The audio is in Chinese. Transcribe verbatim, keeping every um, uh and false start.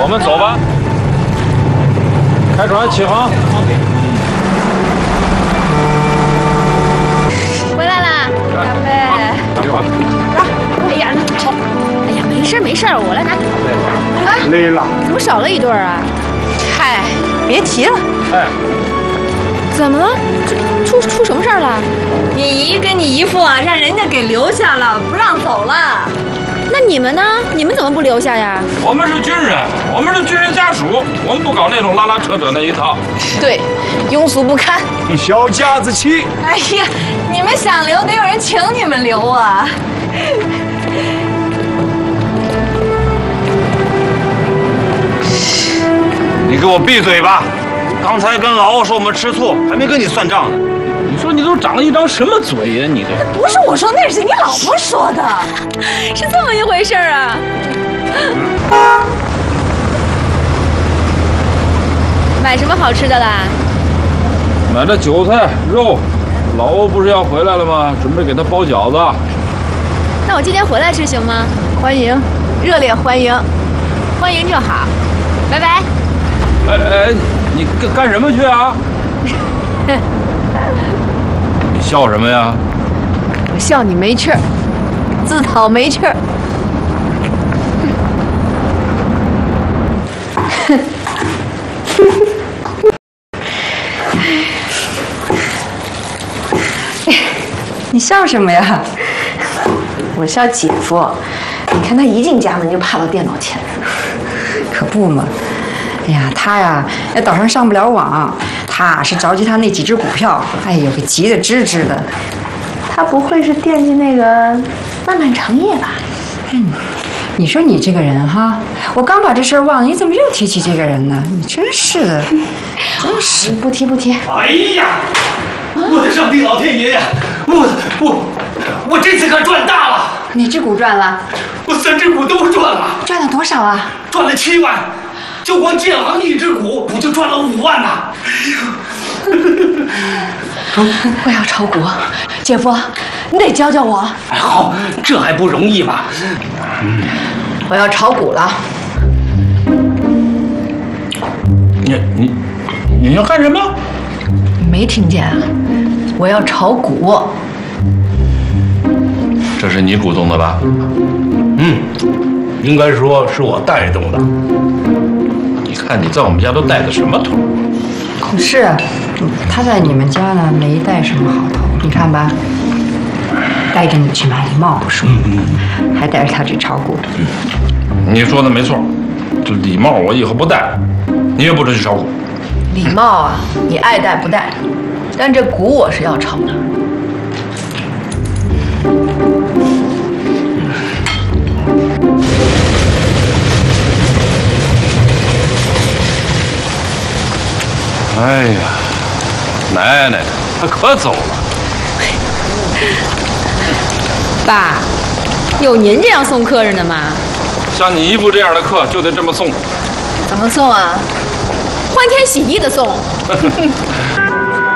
我们走吧。开船起航。 回来啦，大飞。哎呀，好。哎呀，没事没事，我来拿。啊， 累了。 怎么少了一对啊？ 嗨，别提了。 哎， 怎么了？出出出什么事儿了？ 你姨跟你姨父啊，让人家给留下了，不让走了。 那你们呢？你们怎么不留下呀？ 我们是军人，我们是军人家属，我们不搞那种拉拉扯扯那一套。 对，庸俗不堪。 小家子气。 哎呀，你们想留，得有人请你们留啊。 你给我闭嘴吧！刚才跟老欧说我们吃醋，还没跟你算账呢。你说你都长了一张什么嘴呀？你这不是我说，那是你老婆说的， 是这么一回事啊。买什么好吃的啦？ 买的韭菜肉，老欧不是要回来了吗？准备给他包饺子。 那我今天回来吃行吗？ 欢迎，热烈欢迎， 欢迎就好，拜拜。 哎哎，你干干什么去啊？你笑什么呀？ 我笑你没趣儿，自讨没趣儿。 你笑什么呀？我笑姐夫，你看他一进家门就趴到电脑前，可不嘛。哎呀，他呀，在岛上上不了网，他是着急他那几只股票，哎呦，给急得吱吱的。他不会是惦记那个漫漫长夜吧？嗯，你说你这个人哈，我刚把这事儿忘了，你怎么又提起这个人呢？你真是的，真是不提不提。 哎呀，我的上帝老天爷呀！我我我这次可赚大了！ 哪只股赚了？ 我三只股都赚了。 赚了多少啊？ 赚了七万，就光建行一只股，我就赚了五万呐！ 我要炒股，姐夫，你得教教我。 哎，好，这还不容易吗？ 嗯，我要炒股了。 你你你要干什么？ 没听见啊？我要炒股。 这是你鼓动的吧？ 嗯，应该说是我带动的。 你看你在我们家都带的什么头？ 是啊，他在你们家呢没带什么好头，你看吧，带着你去买礼帽不说，还带着他去炒股。 嗯，你说的没错，这礼帽我以后不戴，你也不准去炒股。 礼帽啊，你爱戴不戴，但这股我是要炒的。 哎呀，奶奶，他可走了。 爸，有您这样送客人的吗？ 像你姨父这样的客就得这么送。 怎么送啊？ 欢天喜地的送。